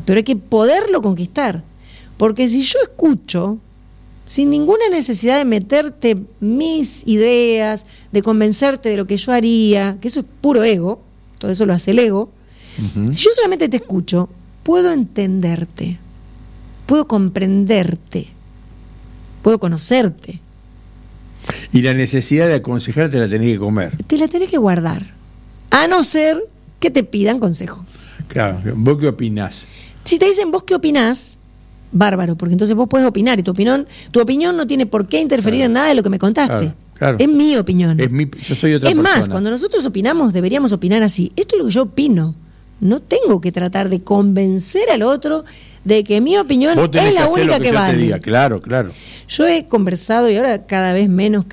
pero hay que poderlo conquistar. Porque si yo escucho, sin ninguna necesidad de meterte mis ideas, de convencerte de lo que yo haría, que eso es puro ego, todo eso lo hace el ego, si yo solamente te escucho, puedo entenderte, puedo comprenderte, puedo conocerte. Y la necesidad de aconsejarte la tenés que comer. Te la tenés que guardar, a no ser que te pidan consejo. Claro, ¿vos qué opinás? Si te dicen vos qué opinás, bárbaro, porque entonces vos podés opinar y tu opinión no tiene por qué interferir en nada de lo que me contaste. Claro. Es mi opinión. Yo soy otra persona. Es más, cuando nosotros opinamos, deberíamos opinar así. Esto es lo que yo opino. No tengo que tratar de convencer al otro de que mi opinión es la única que vale. Te diga. Claro. Yo he conversado y ahora cada vez menos,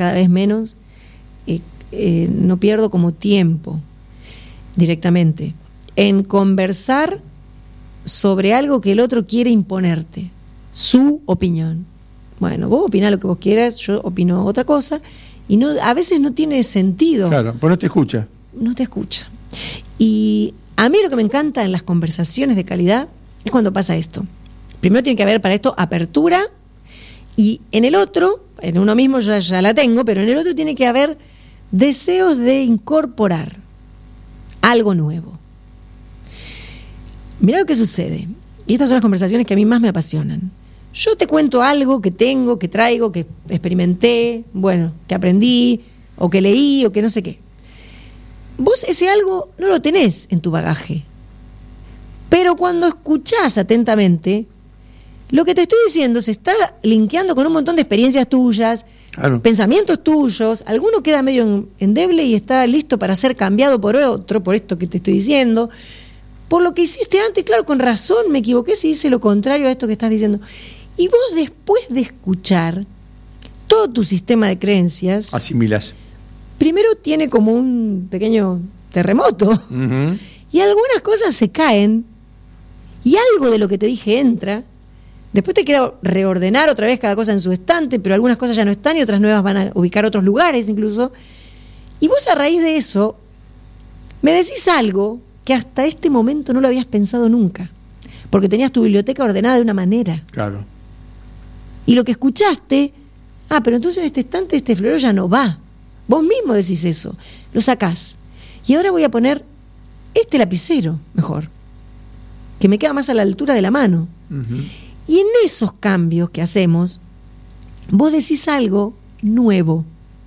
no pierdo como tiempo directamente en conversar sobre algo que el otro quiere imponerte, su opinión. Bueno, vos opinás lo que vos quieras, yo opino otra cosa, y a veces no tiene sentido. Claro, pues no te escucha. No te escucha. Y a mí lo que me encanta en las conversaciones de calidad es cuando pasa esto. Primero tiene que haber para esto apertura, y en el otro, en uno mismo yo ya la tengo, pero en el otro tiene que haber deseos de incorporar algo nuevo. Mirá lo que sucede. Y estas son las conversaciones que a mí más me apasionan. Yo te cuento algo que tengo, que traigo, que experimenté, bueno, que aprendí, o que leí, o que no sé qué. Vos ese algo no lo tenés en tu bagaje. Pero cuando escuchás atentamente, lo que te estoy diciendo se está linkeando con un montón de experiencias tuyas, claro, pensamientos tuyos. Alguno queda medio endeble y está listo para ser cambiado por otro, por esto que te estoy diciendo. Por lo que hiciste antes, claro, con razón me equivoqué si hice lo contrario a esto que estás diciendo. Y vos, después de escuchar todo tu sistema de creencias, asimilás. Primero tiene como un pequeño terremoto, y algunas cosas se caen, y algo de lo que te dije entra. Después te queda reordenar otra vez cada cosa en su estante, pero algunas cosas ya no están y otras nuevas van a ubicar otros lugares incluso. Y vos, a raíz de eso, me decís algo que hasta este momento no lo habías pensado nunca, porque tenías tu biblioteca ordenada de una manera. Claro. Y lo que escuchaste, pero entonces en este estante este florero ya no va. Vos mismo decís eso, lo sacás. Y ahora voy a poner este lapicero, mejor, que me queda más a la altura de la mano. Y en esos cambios que hacemos, vos decís algo nuevo,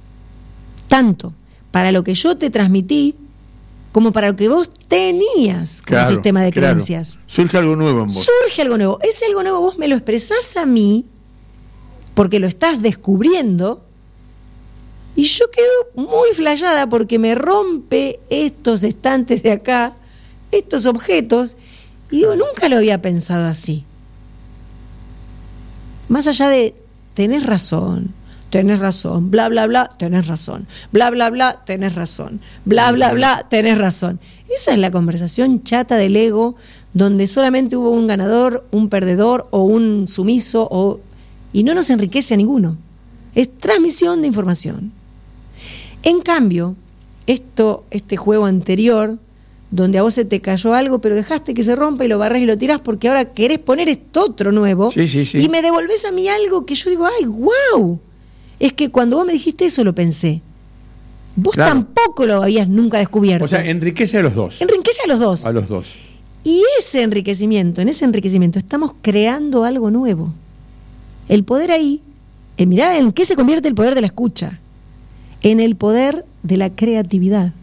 tanto para lo que yo te transmití, como para lo que vos tenías como sistema de creencias. Surge algo nuevo en vos. Surge algo nuevo. Ese algo nuevo vos me lo expresás a mí, porque lo estás descubriendo, y yo quedo muy flayada porque me rompe estos estantes de acá, estos objetos, y digo, nunca lo había pensado así. Más allá de, tenés razón, bla, bla, bla, tenés razón, bla, bla, bla, tenés razón, bla, bla, bla, tenés razón. Esa es la conversación chata del ego, donde solamente hubo un ganador, un perdedor o un sumiso, y no nos enriquece a ninguno. Es transmisión de información. En cambio, este juego anterior, donde a vos se te cayó algo, pero dejaste que se rompa y lo barrás y lo tirás porque ahora querés poner esto otro nuevo, y me devolvés a mí algo que yo digo, ¡ay, wow! Es que cuando vos me dijiste eso lo pensé. Vos tampoco lo habías nunca descubierto. O sea, enriquece a los dos. Enriquece a los dos. A los dos. Y en ese enriquecimiento estamos creando algo nuevo. El poder ahí, mirá en qué se convierte el poder de la escucha. En el poder de la creatividad.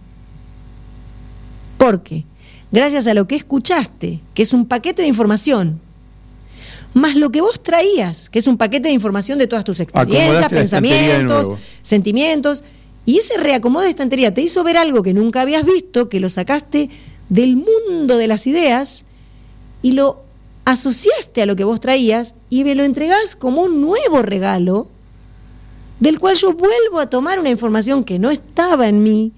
Porque gracias a lo que escuchaste, que es un paquete de información, más lo que vos traías, que es un paquete de información de todas tus experiencias, pensamientos, sentimientos, y ese reacomodo de estantería te hizo ver algo que nunca habías visto, que lo sacaste del mundo de las ideas y lo asociaste a lo que vos traías y me lo entregás como un nuevo regalo, del cual yo vuelvo a tomar una información que no estaba en mí,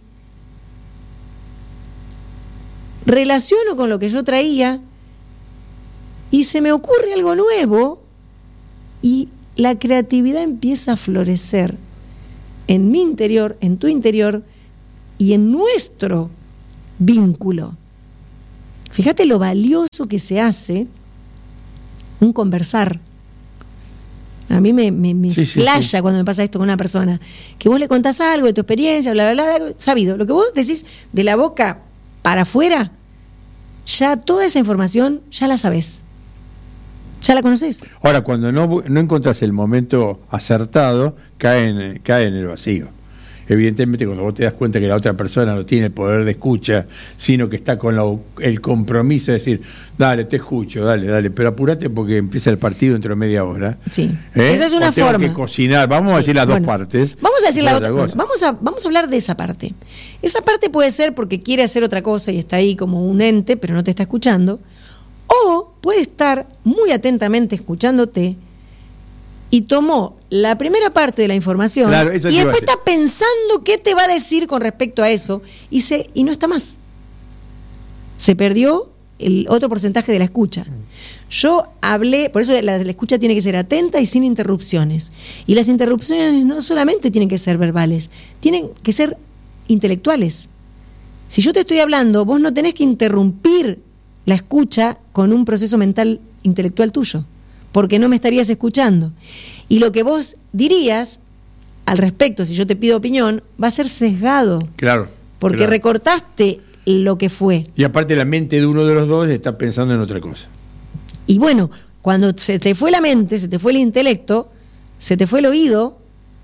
relaciono con lo que yo traía y se me ocurre algo nuevo y la creatividad empieza a florecer en mi interior, en tu interior y en nuestro vínculo. Fíjate lo valioso que se hace un conversar. A mí me Sí, flasha cuando me pasa esto con una persona, que vos le contás algo de tu experiencia, bla, bla, bla, sabido. Lo que vos decís de la boca para afuera, ya toda esa información ya la sabés, ya la conocés. Ahora, cuando no encontrás el momento acertado, cae en el vacío. Evidentemente, cuando vos te das cuenta que la otra persona no tiene el poder de escucha, sino que está con el compromiso de decir, dale, te escucho, dale, pero apurate porque empieza el partido dentro de media hora. Sí. Esa es una forma. Tengo que cocinar, vamos a decir las dos partes. Vamos a decir la otra cosa. Vamos a hablar de esa parte. Esa parte puede ser porque quiere hacer otra cosa y está ahí como un ente, pero no te está escuchando. O puede estar muy atentamente escuchándote y tomó la primera parte de la información, claro, y después está pensando qué te va a decir con respecto a eso y no está más. Se perdió el otro porcentaje de la escucha. Yo hablé, por eso la escucha tiene que ser atenta y sin interrupciones. Y las interrupciones no solamente tienen que ser verbales, tienen que ser intelectuales. Si yo te estoy hablando, vos no tenés que interrumpir la escucha con un proceso mental intelectual tuyo, porque no me estarías escuchando. Y lo que vos dirías al respecto, si yo te pido opinión, va a ser sesgado. Claro. Porque recortaste lo que fue. Y aparte la mente de uno de los dos está pensando en otra cosa. Y bueno, cuando se te fue la mente, se te fue el intelecto, se te fue el oído,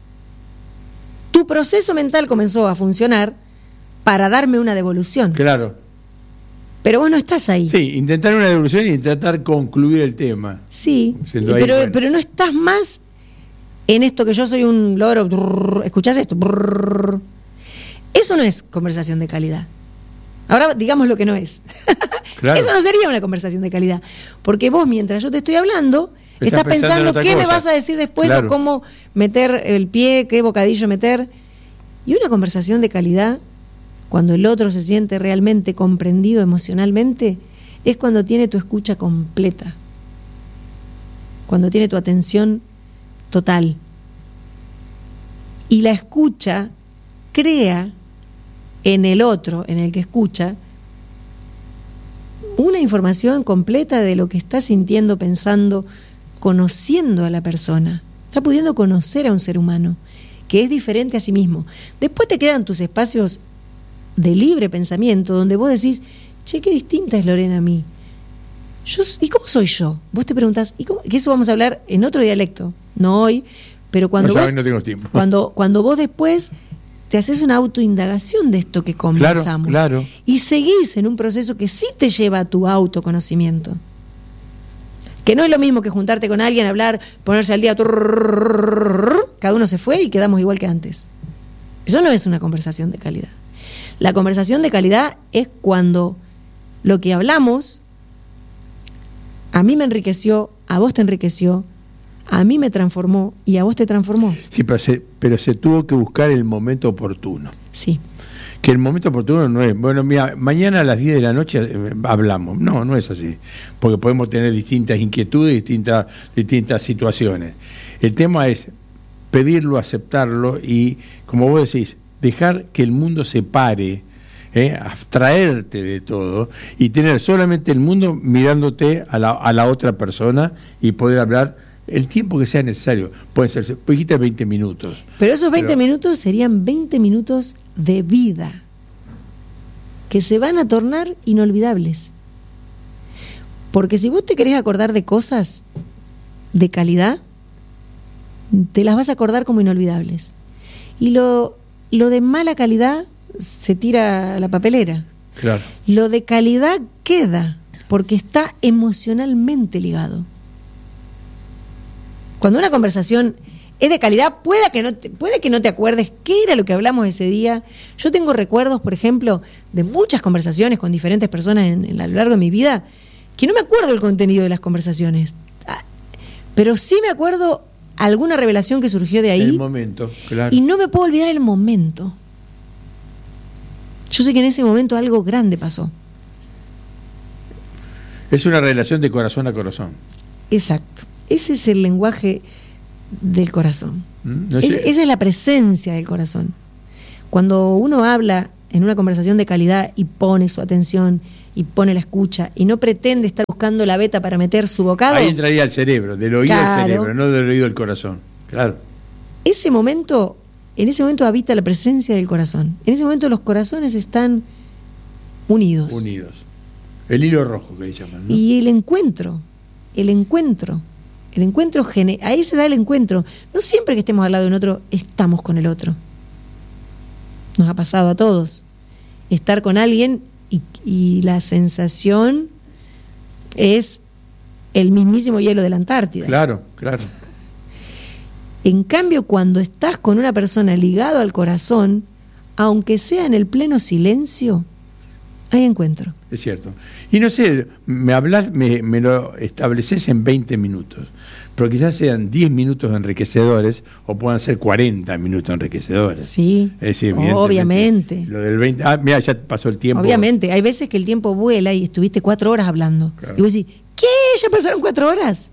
tu proceso mental comenzó a funcionar para darme una devolución. Claro. Pero vos no estás ahí. Sí, intentar una devolución y intentar concluir el tema. Sí, pero no estás más en esto que yo soy un loro. ¿Escuchás esto? Eso no es conversación de calidad. Ahora digamos lo que no es. Claro. Eso no sería una conversación de calidad. Porque vos, mientras yo te estoy hablando, estás pensando qué me vas a decir después, claro, o cómo meter el pie, qué bocadillo meter. Y una conversación de calidad, cuando el otro se siente realmente comprendido emocionalmente, es cuando tiene tu escucha completa, cuando tiene tu atención total. Y la escucha crea en el otro, en el que escucha, una información completa de lo que está sintiendo, pensando, conociendo a la persona. Está pudiendo conocer a un ser humano que es diferente a sí mismo. Después te quedan tus espacios de libre pensamiento, donde vos decís, che, qué distinta es Lorena a mí. ¿Y cómo soy yo? Vos te preguntás, ¿y cómo? Que eso vamos a hablar en otro dialecto, no hoy, pero cuando no tengo tiempo. Cuando vos después te haces una autoindagación de esto que conversamos, claro. Y seguís en un proceso que sí te lleva a tu autoconocimiento. Que no es lo mismo que juntarte con alguien, hablar, ponerse al día, cada uno se fue y quedamos igual que antes. Eso no es una conversación de calidad. La conversación de calidad es cuando lo que hablamos a mí me enriqueció, a vos te enriqueció, a mí me transformó y a vos te transformó. Sí, pero se tuvo que buscar el momento oportuno. Sí. Que el momento oportuno no es, bueno, mira, mañana a las 10 de la noche hablamos. No es así. Porque podemos tener distintas inquietudes, distintas situaciones. El tema es pedirlo, aceptarlo y, como vos decís, dejar que el mundo se pare, abstraerte de todo y tener solamente el mundo mirándote a la otra persona y poder hablar el tiempo que sea necesario. Pueden ser, dijiste 20 minutos. Pero esos 20 minutos serían 20 minutos de vida que se van a tornar inolvidables. Porque si vos te querés acordar de cosas de calidad, te las vas a acordar como inolvidables. Y lo de mala calidad se tira a la papelera. Claro. Lo de calidad queda porque está emocionalmente ligado. Cuando una conversación es de calidad, puede que no te acuerdes qué era lo que hablamos ese día. Yo tengo recuerdos, por ejemplo, de muchas conversaciones con diferentes personas a lo largo de mi vida, que no me acuerdo el contenido de las conversaciones, pero sí me acuerdo alguna revelación que surgió de ahí. El momento, claro. Y no me puedo olvidar el momento. Yo sé que en ese momento algo grande pasó. Es una relación de corazón a corazón. Exacto. Ese es el lenguaje del corazón. Esa es la presencia del corazón. Cuando uno habla en una conversación de calidad y pone su atención y pone la escucha y no pretende estar buscando la beta para meter su bocado. Ahí entraría al cerebro, del oído al cerebro, no del oído al corazón. Claro. En ese momento habita la presencia del corazón. En ese momento los corazones están unidos. El hilo rojo que le llaman, ¿no? Y el encuentro, ahí se da el encuentro. No siempre que estemos al lado de un otro, estamos con el otro. Nos ha pasado a todos. Estar con alguien y la sensación es el mismísimo hielo de la Antártida. Claro. En cambio, cuando estás con una persona ligado al corazón, aunque sea en el pleno silencio, hay encuentro. Es cierto. Y no sé, me lo estableces en 20 minutos, pero quizás sean 10 minutos enriquecedores o puedan ser 40 minutos enriquecedores. Sí, es decir, obviamente. Lo del 20, mira, ya pasó el tiempo. Obviamente, hay veces que el tiempo vuela y estuviste 4 horas hablando. Claro. Y vos decís, ¿qué? ¿Ya pasaron 4 horas?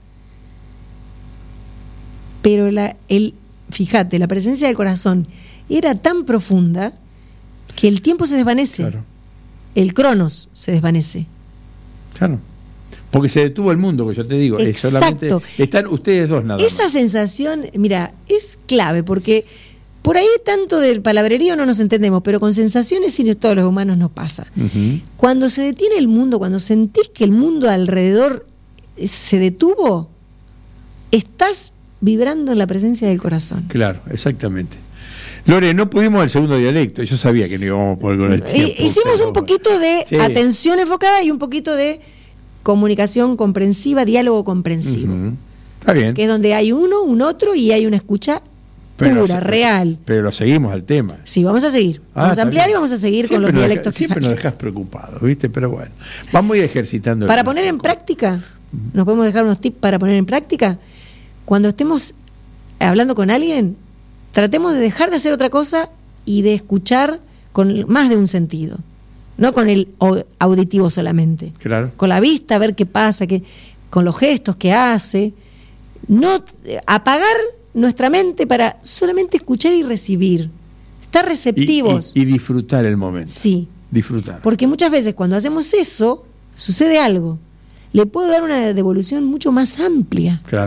Pero fíjate, la presencia del corazón era tan profunda que el tiempo se desvanece. Claro. El cronos se desvanece. Claro. Porque se detuvo el mundo, que yo te digo. Exacto. Solamente están ustedes dos nada más. Esa sensación, mira, es clave, porque por ahí tanto del palabrerío no nos entendemos, pero con sensaciones sí todos los humanos nos pasa. Uh-huh. Cuando se detiene el mundo, cuando sentís que el mundo alrededor se detuvo, estás vibrando en la presencia del corazón. Claro, exactamente. Lore, no pudimos el segundo dialecto, yo sabía que no íbamos a poder con el tiempo. Hicimos un poquito de atención enfocada y un poquito de comunicación comprensiva, diálogo comprensivo. Uh-huh. Está bien. Que es donde hay uno, un otro y hay una escucha pura, real. Pero lo seguimos al tema. Sí, vamos a seguir. Vamos a ampliar y vamos a seguir siempre con los dialectos. Siempre nos dejas preocupados, ¿viste? Pero bueno, vamos a ir ejercitando. Para poner en práctica, ¿nos podemos dejar unos tips para poner en práctica? Cuando estemos hablando con alguien, tratemos de dejar de hacer otra cosa y de escuchar con más de un sentido. No con el auditivo solamente. Claro. Con la vista, ver qué pasa, con los gestos que hace. No apagar nuestra mente para solamente escuchar y recibir. Estar receptivos. Y disfrutar el momento. Sí. Disfrutar. Porque muchas veces cuando hacemos eso, sucede algo. Le puedo dar una devolución mucho más amplia. Claro.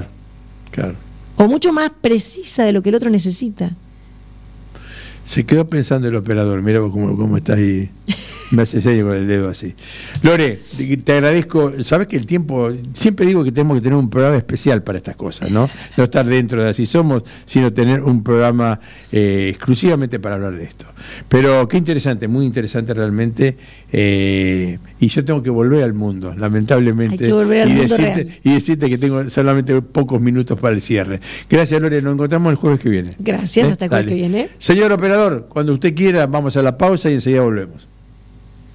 O mucho más precisa de lo que el otro necesita. Se quedó pensando el operador, mira vos cómo estás ahí, me hace señas con el dedo así. Lore, te agradezco, sabes que el tiempo, siempre digo que tenemos que tener un programa especial para estas cosas, ¿no? No estar dentro de Así Somos, sino tener un programa exclusivamente para hablar de esto. Pero qué interesante, muy interesante realmente, y yo tengo que volver al mundo, lamentablemente. Hay que volver al mundo real. Y decirte que tengo solamente pocos minutos para el cierre. Gracias, Lore, nos encontramos el jueves que viene. Gracias, hasta el jueves que viene. Señor operador, cuando usted quiera, vamos a la pausa y enseguida volvemos.